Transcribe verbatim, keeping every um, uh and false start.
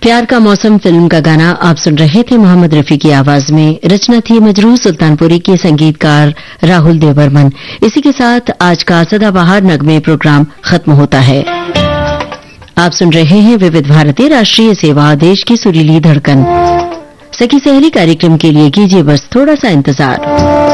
प्यार का मौसम फिल्म का गाना आप सुन रहे थे मोहम्मद रफी की आवाज में। रचना थी मजरूह सुल्तानपुरी के, संगीतकार राहुल देवबर्मन। इसी के साथ आज का सदाबहार नगमे प्रोग्राम खत्म होता है। आप सुन रहे हैं विविध भारती राष्ट्रीय सेवा, देश की सुरीली धड़कन। सखी सहेली कार्यक्रम के लिए कीजिए बस थोड़ा सा इंतजार।